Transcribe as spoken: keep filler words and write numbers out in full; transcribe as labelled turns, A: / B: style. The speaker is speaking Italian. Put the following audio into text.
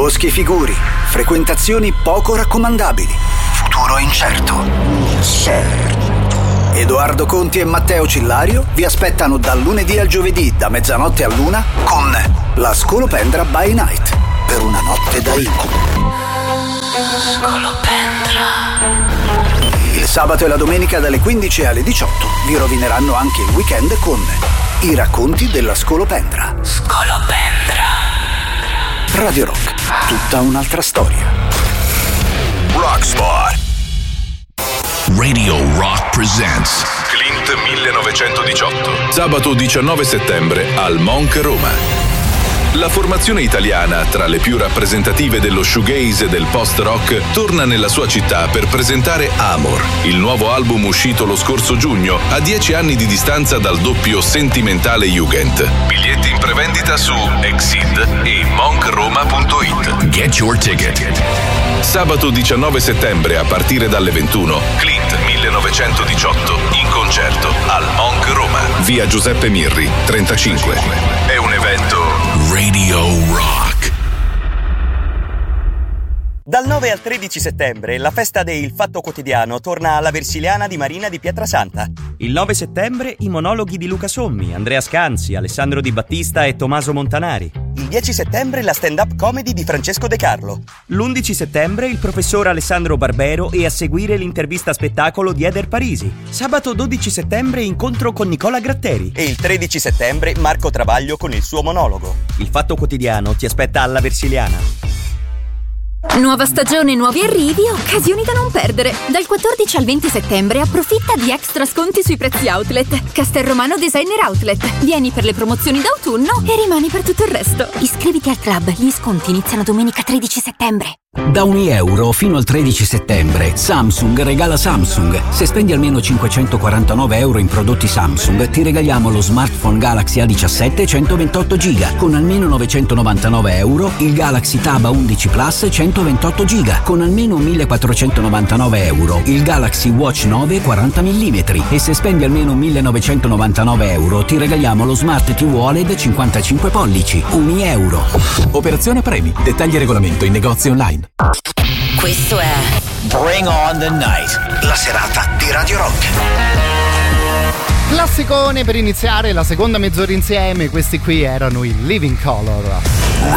A: Boschi figuri, frequentazioni poco raccomandabili, futuro incerto. Edoardo Conti e Matteo Cillario vi aspettano dal lunedì al giovedì da mezzanotte a luna con la Scolopendra by Night, per una notte da incubo. Scolopendra. Il sabato e la domenica dalle quindici alle diciotto vi rovineranno anche il weekend con i racconti della Scolopendra. Scolopendra. Radio Rock, tutta un'altra storia.
B: Rockspot. Radio Rock presents Clint millenovecentodiciotto. Sabato diciannove settembre al Monk, Roma. La formazione italiana, tra le più rappresentative dello shoegaze e del post-rock, torna nella sua città per presentare Amor, il nuovo album uscito lo scorso giugno, a dieci anni di distanza dal doppio sentimentale Jugend. Biglietti in prevendita su Exid e monk roma punto it. Get your ticket. Sabato diciannove settembre a partire dalle ventuno, Clint millenovecentodiciotto in concerto al Monk, Roma. Via Giuseppe Mirri, trentacinque. È un evento Radio Rock.
C: Dal nove al tredici settembre la festa de Il Fatto Quotidiano torna alla Versiliana di Marina di Pietrasanta. Il nove settembre i monologhi di Luca Sommi, Andrea Scanzi, Alessandro Di Battista e Tommaso Montanari. Il dieci settembre la stand-up comedy di Francesco De Carlo. L'undici settembre il professor Alessandro Barbero e a seguire l'intervista spettacolo di Eder Parisi. Sabato dodici settembre incontro con Nicola Gratteri. E il tredici settembre Marco Travaglio con il suo monologo. Il Fatto Quotidiano ti aspetta alla Versiliana.
D: Nuova stagione, nuovi arrivi, occasioni da non perdere. Dal quattordici al venti settembre approfitta di extra sconti sui prezzi outlet. Castelromano Designer Outlet. Vieni per le promozioni d'autunno e rimani per tutto il resto. Iscriviti al club, gli sconti iniziano domenica tredici settembre.
E: Da un euro fino al tredici settembre Samsung regala Samsung. Se spendi almeno cinquecentoquarantanove euro in prodotti Samsung ti regaliamo lo smartphone Galaxy A diciassette centoventotto giga. Con almeno novecentonovantanove euro il Galaxy Tab A undici Plus centoventotto giga. Con almeno millequattrocentonovantanove euro il Galaxy Watch nove quaranta millimetri. E se spendi almeno millenovecentonovantanove euro ti regaliamo lo Smart T V O L E D cinquantacinque pollici. Un euro. Operazione premi. Dettagli e regolamento in negozi online.
F: Questo è
A: Bring on the Night, la serata di Radio Rock.
G: Classicone per iniziare la seconda mezz'ora insieme. Questi qui erano i Living Color.